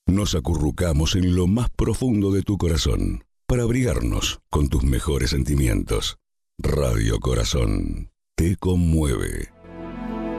Nos acurrucamos en lo más profundo de tu corazón para abrigarnos con tus mejores sentimientos. Radio Corazón te conmueve.